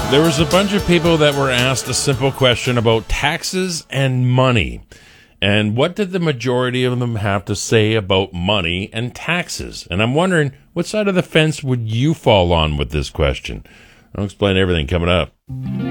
There was a bunch of people that were asked a simple question about taxes and money. And what did the majority of them have to say about money and taxes? And I'm wondering, what side of the fence would you fall on with this question? I'll explain everything coming up.